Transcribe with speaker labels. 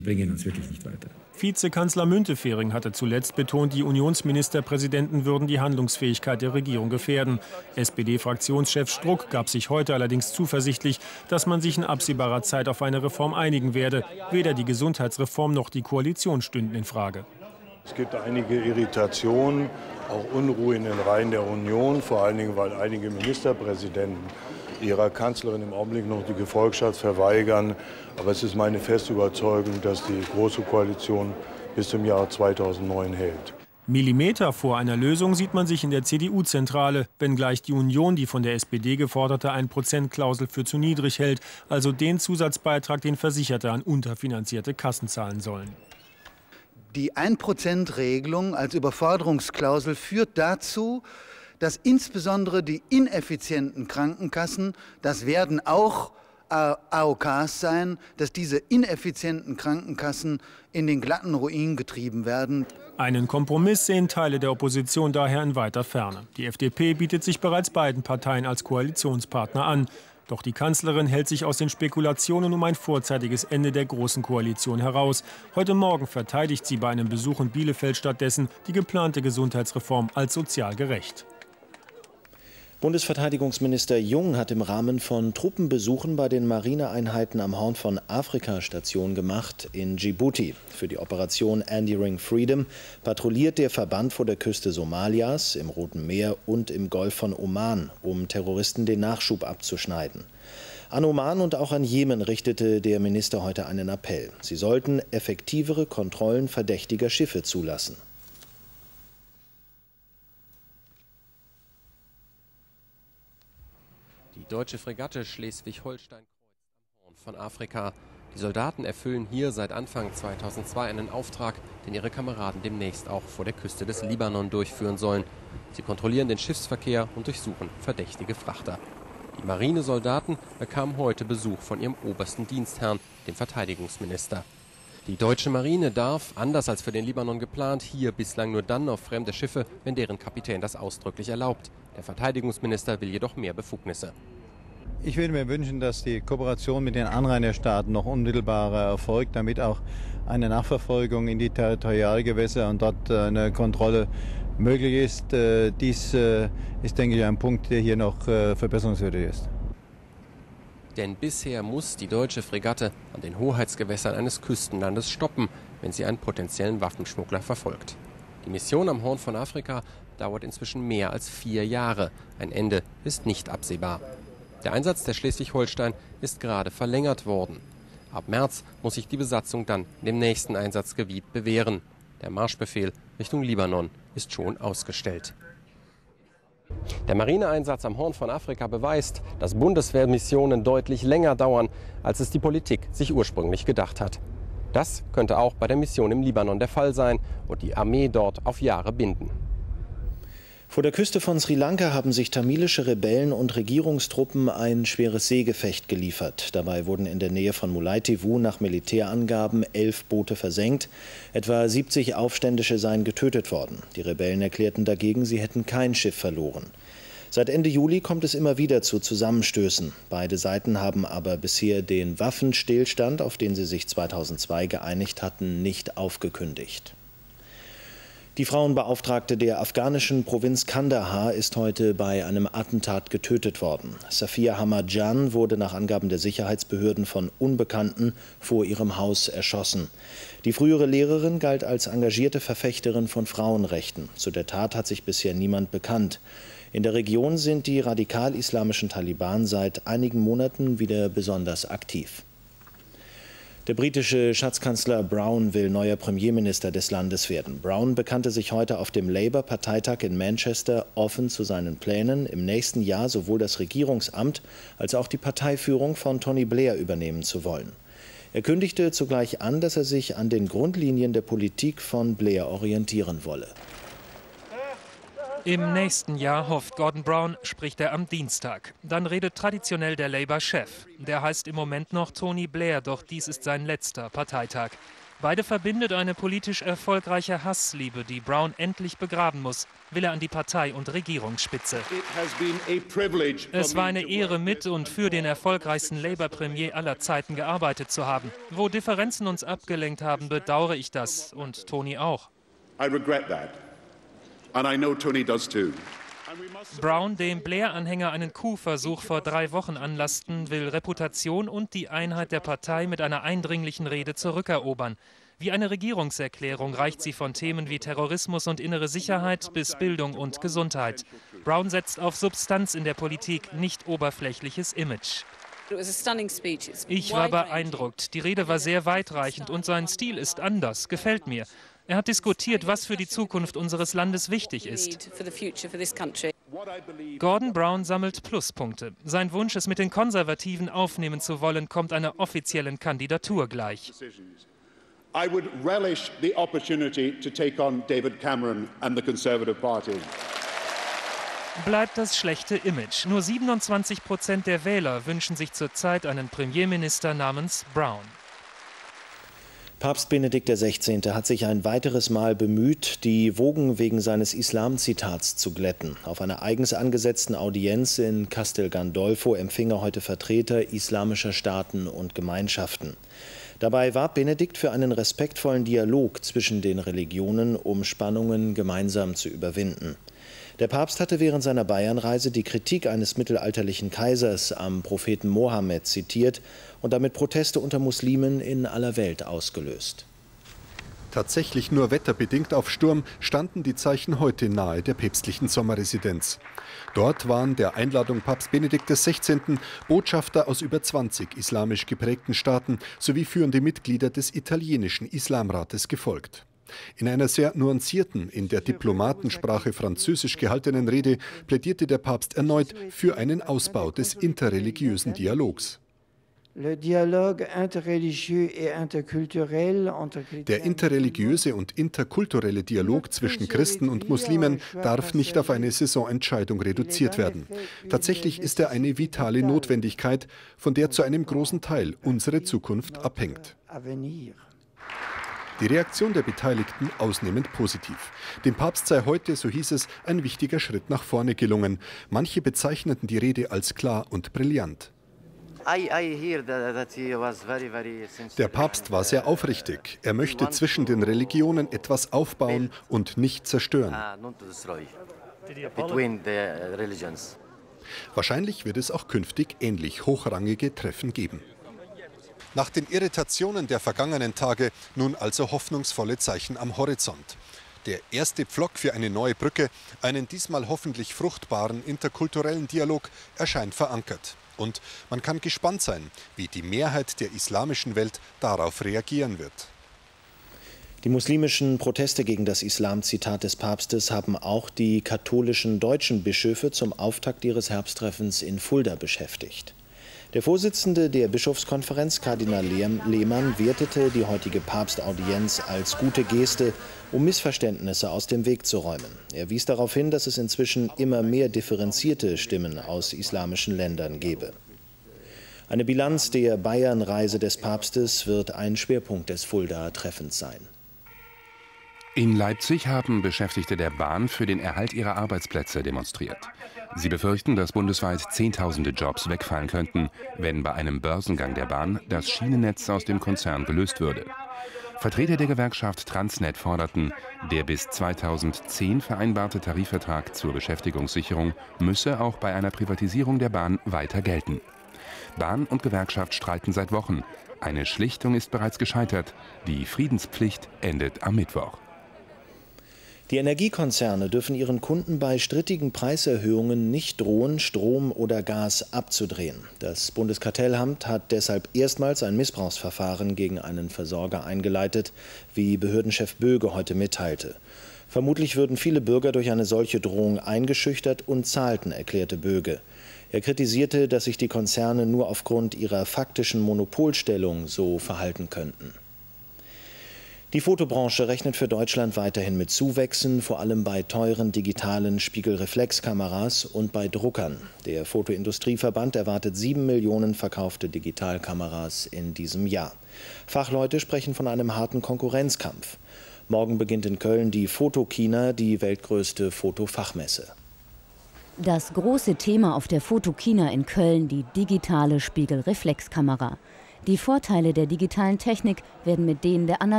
Speaker 1: bringen uns wirklich nicht weiter.
Speaker 2: Vizekanzler Müntefering hatte zuletzt betont, die Unionsministerpräsidenten würden die Handlungsfähigkeit der Regierung gefährden. SPD-Fraktionschef Struck gab sich heute allerdings zuversichtlich, dass man sich in absehbarer Zeit auf eine Reform einigen werde. Weder die Gesundheitsreform noch die Koalition stünden in Frage.
Speaker 3: Es gibt einige Irritationen, auch Unruhe in den Reihen der Union, vor allen Dingen, weil einige Ministerpräsidenten ihrer Kanzlerin im Augenblick noch die Gefolgschaft verweigern. Aber es ist meine feste Überzeugung, dass die Große Koalition bis zum Jahr 2009 hält.
Speaker 2: Millimeter vor einer Lösung sieht man sich in der CDU-Zentrale, wenngleich die Union die von der SPD geforderte 1%-Klausel für zu niedrig hält, also den Zusatzbeitrag, den Versicherte an unterfinanzierte Kassen zahlen sollen.
Speaker 4: Die 1%-Regelung als Überforderungsklausel führt dazu, dass insbesondere die ineffizienten Krankenkassen, das werden auch AOKs sein, dass diese ineffizienten Krankenkassen in den glatten Ruin getrieben werden.
Speaker 2: Einen Kompromiss sehen Teile der Opposition daher in weiter Ferne. Die FDP bietet sich bereits beiden Parteien als Koalitionspartner an. Doch die Kanzlerin hält sich aus den Spekulationen um ein vorzeitiges Ende der Großen Koalition heraus. Heute Morgen verteidigt sie bei einem Besuch in Bielefeld stattdessen die geplante Gesundheitsreform als sozial gerecht.
Speaker 5: Bundesverteidigungsminister Jung hat im Rahmen von Truppenbesuchen bei den Marineeinheiten am Horn von Afrika Station gemacht in Djibouti. Für die Operation Enduring Freedom patrouilliert der Verband vor der Küste Somalias, im Roten Meer und im Golf von Oman, um Terroristen den Nachschub abzuschneiden. An Oman und auch an Jemen richtete der Minister heute einen Appell. Sie sollten effektivere Kontrollen verdächtiger Schiffe zulassen.
Speaker 6: Die deutsche Fregatte Schleswig-Holstein kreuzt am Horn von Afrika. Die Soldaten erfüllen hier seit Anfang 2002 einen Auftrag, den ihre Kameraden demnächst auch vor der Küste des Libanon durchführen sollen. Sie kontrollieren den Schiffsverkehr und durchsuchen verdächtige Frachter. Die Marinesoldaten bekamen heute Besuch von ihrem obersten Dienstherrn, dem Verteidigungsminister. Die deutsche Marine darf, anders als für den Libanon geplant, hier bislang nur dann auf fremde Schiffe, wenn deren Kapitän das ausdrücklich erlaubt. Der Verteidigungsminister will jedoch mehr Befugnisse.
Speaker 7: Ich würde mir wünschen, dass die Kooperation mit den Anrainerstaaten noch unmittelbarer erfolgt, damit auch eine Nachverfolgung in die Territorialgewässer und dort eine Kontrolle möglich ist. Dies ist, denke ich, ein Punkt, der hier noch verbesserungswürdig ist.
Speaker 6: Denn bisher muss die deutsche Fregatte an den Hoheitsgewässern eines Küstenlandes stoppen, wenn sie einen potenziellen Waffenschmuggler verfolgt. Die Mission am Horn von Afrika dauert inzwischen mehr als 4 Jahre. Ein Ende ist nicht absehbar. Der Einsatz der Schleswig-Holstein ist gerade verlängert worden. Ab März muss sich die Besatzung dann in dem nächsten Einsatzgebiet bewähren. Der Marschbefehl Richtung Libanon ist schon ausgestellt. Der Marineeinsatz am Horn von Afrika beweist, dass Bundeswehrmissionen deutlich länger dauern, als es die Politik sich ursprünglich gedacht hat. Das könnte auch bei der Mission im Libanon der Fall sein und die Armee dort auf Jahre binden.
Speaker 5: Vor der Küste von Sri Lanka haben sich tamilische Rebellen und Regierungstruppen ein schweres Seegefecht geliefert. Dabei wurden in der Nähe von Mullaitivu nach Militärangaben 11 Boote versenkt. Etwa 70 Aufständische seien getötet worden. Die Rebellen erklärten dagegen, sie hätten kein Schiff verloren. Seit Ende Juli kommt es immer wieder zu Zusammenstößen. Beide Seiten haben aber bisher den Waffenstillstand, auf den sie sich 2002 geeinigt hatten, nicht aufgekündigt. Die Frauenbeauftragte der afghanischen Provinz Kandahar ist heute bei einem Attentat getötet worden. Safia Hamadjan wurde nach Angaben der Sicherheitsbehörden von Unbekannten vor ihrem Haus erschossen. Die frühere Lehrerin galt als engagierte Verfechterin von Frauenrechten. Zu der Tat hat sich bisher niemand bekannt. In der Region sind die radikal-islamischen Taliban seit einigen Monaten wieder besonders aktiv. Der britische Schatzkanzler Brown will neuer Premierminister des Landes werden. Brown bekannte sich heute auf dem Labour-Parteitag in Manchester offen zu seinen Plänen, im nächsten Jahr sowohl das Regierungsamt als auch die Parteiführung von Tony Blair übernehmen zu wollen. Er kündigte zugleich an, dass er sich an den Grundlinien der Politik von Blair orientieren wolle.
Speaker 8: Im nächsten Jahr, hofft Gordon Brown, spricht er am Dienstag. Dann redet traditionell der Labour-Chef. Der heißt im Moment noch Tony Blair, doch dies ist sein letzter Parteitag. Beide verbindet eine politisch erfolgreiche Hassliebe, die Brown endlich begraben muss, will er an die Partei- und Regierungsspitze. Es war eine Ehre, mit und für den erfolgreichsten Labour-Premier aller Zeiten gearbeitet zu haben. Wo Differenzen uns abgelenkt haben, bedauere ich das und Tony auch.
Speaker 1: I regret that. And I know Tony does too.
Speaker 8: Brown, dem Blair-Anhänger einen Coup-Versuch vor 3 Wochen anlasten, will Reputation und die Einheit der Partei mit einer eindringlichen Rede zurückerobern. Wie eine Regierungserklärung reicht sie von Themen wie Terrorismus und innere Sicherheit bis Bildung und Gesundheit. Brown setzt auf Substanz in der Politik, nicht oberflächliches Image. Ich war beeindruckt. Die Rede war sehr weitreichend und sein Stil ist anders, gefällt mir. Er hat diskutiert, was für die Zukunft unseres Landes wichtig ist. Gordon Brown sammelt Pluspunkte. Sein Wunsch, es mit den Konservativen aufnehmen zu wollen, kommt einer offiziellen Kandidatur gleich.
Speaker 1: I would relish the opportunity to take on David Cameron and the Conservative Party.
Speaker 8: Bleibt das schlechte Image. Nur 27% der Wähler wünschen sich zurzeit einen Premierminister namens Brown.
Speaker 5: Papst Benedikt XVI. Hat sich ein weiteres Mal bemüht, die Wogen wegen seines Islam-Zitats zu glätten. Auf einer eigens angesetzten Audienz in Castel Gandolfo empfing er heute Vertreter islamischer Staaten und Gemeinschaften. Dabei warb Benedikt für einen respektvollen Dialog zwischen den Religionen, um Spannungen gemeinsam zu überwinden. Der Papst hatte während seiner Bayernreise die Kritik eines mittelalterlichen Kaisers am Propheten Mohammed zitiert und damit Proteste unter Muslimen in aller Welt ausgelöst.
Speaker 9: Tatsächlich nur wetterbedingt auf Sturm standen die Zeichen heute nahe der päpstlichen Sommerresidenz. Dort waren der Einladung Papst Benedikt XVI. Botschafter aus über 20 islamisch geprägten Staaten sowie führende Mitglieder des italienischen Islamrates gefolgt. In einer sehr nuancierten, in der Diplomatensprache Französisch gehaltenen Rede plädierte der Papst erneut für einen Ausbau des interreligiösen Dialogs. Der interreligiöse und interkulturelle Dialog zwischen Christen und Muslimen darf nicht auf eine Saisonentscheidung reduziert werden. Tatsächlich ist er eine vitale Notwendigkeit, von der zu einem großen Teil unsere Zukunft abhängt. Die Reaktion der Beteiligten ausnehmend positiv. Dem Papst sei heute, so hieß es, ein wichtiger Schritt nach vorne gelungen. Manche bezeichneten die Rede als klar und brillant. Der Papst war sehr aufrichtig. Er möchte zwischen den Religionen etwas aufbauen und nicht zerstören. Wahrscheinlich wird es auch künftig ähnlich hochrangige Treffen geben. Nach den Irritationen der vergangenen Tage nun also hoffnungsvolle Zeichen am Horizont. Der erste Pflock für eine neue Brücke, einen diesmal hoffentlich fruchtbaren interkulturellen Dialog, erscheint verankert. Und man kann gespannt sein, wie die Mehrheit der islamischen Welt darauf reagieren wird.
Speaker 5: Die muslimischen Proteste gegen das Islam-Zitat des Papstes haben auch die katholischen deutschen Bischöfe zum Auftakt ihres Herbsttreffens in Fulda beschäftigt. Der Vorsitzende der Bischofskonferenz, Kardinal Lehmann, wertete die heutige Papstaudienz als gute Geste, um Missverständnisse aus dem Weg zu räumen. Er wies darauf hin, dass es inzwischen immer mehr differenzierte Stimmen aus islamischen Ländern gebe. Eine Bilanz der Bayern-Reise des Papstes wird ein Schwerpunkt des Fulda-Treffens sein.
Speaker 10: In Leipzig haben Beschäftigte der Bahn für den Erhalt ihrer Arbeitsplätze demonstriert. Sie befürchten, dass bundesweit Zehntausende Jobs wegfallen könnten, wenn bei einem Börsengang der Bahn das Schienennetz aus dem Konzern gelöst würde. Vertreter der Gewerkschaft Transnet forderten, der bis 2010 vereinbarte Tarifvertrag zur Beschäftigungssicherung müsse auch bei einer Privatisierung der Bahn weiter gelten. Bahn und Gewerkschaft streiten seit Wochen. Eine Schlichtung ist bereits gescheitert. Die Friedenspflicht endet am Mittwoch.
Speaker 5: Die Energiekonzerne dürfen ihren Kunden bei strittigen Preiserhöhungen nicht drohen, Strom oder Gas abzudrehen. Das Bundeskartellamt hat deshalb erstmals ein Missbrauchsverfahren gegen einen Versorger eingeleitet, wie Behördenchef Böge heute mitteilte. Vermutlich würden viele Bürger durch eine solche Drohung eingeschüchtert und zahlten, erklärte Böge. Er kritisierte, dass sich die Konzerne nur aufgrund ihrer faktischen Monopolstellung so verhalten könnten. Die Fotobranche rechnet für Deutschland weiterhin mit Zuwächsen, vor allem bei teuren digitalen Spiegelreflexkameras und bei Druckern. Der Fotoindustrieverband erwartet 7 Millionen verkaufte Digitalkameras in diesem Jahr. Fachleute sprechen von einem harten Konkurrenzkampf. Morgen beginnt in Köln die Photokina, die weltgrößte Fotofachmesse.
Speaker 11: Das große Thema auf der Photokina in Köln, die digitale Spiegelreflexkamera. Die Vorteile der digitalen Technik werden mit denen der